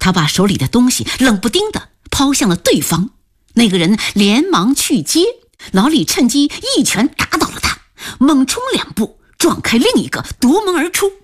他把手里的东西冷不丁地抛向了对方，那个人连忙去接，老李趁机一拳打倒了他，猛冲2步撞开另一个，夺门而出。